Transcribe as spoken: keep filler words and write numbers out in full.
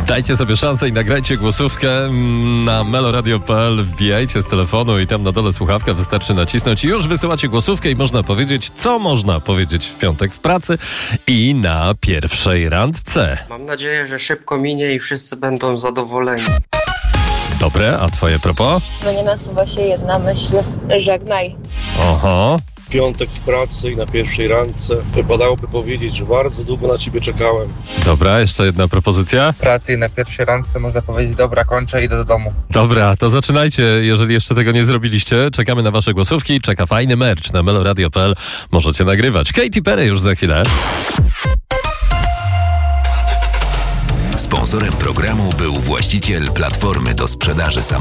Dajcie sobie szansę i nagrajcie głosówkę na meloradio kropka p l. Wbijajcie z telefonu i tam na dole słuchawkę wystarczy nacisnąć. Już wysyłacie głosówkę i można powiedzieć, co można powiedzieć w piątek w pracy i na pierwszej randce. Mam nadzieję, że szybko minie i wszyscy będą zadowoleni. Dobre, a twoje propos? No nie nasuwa się jedna myśl. Żegnaj. Oho. Piątek w pracy i na pierwszej randce wypadałoby powiedzieć, że bardzo długo na ciebie czekałem. Dobra, jeszcze jedna propozycja. W pracy i na pierwszej randce można powiedzieć, dobra, kończę, idę do domu. Dobra, to zaczynajcie, jeżeli jeszcze tego nie zrobiliście. Czekamy na wasze głosówki, czeka fajny merch na meloradio kropka p l. Możecie nagrywać. Katy Perry już za chwilę. Sponsorem programu był właściciel platformy do sprzedaży samochodów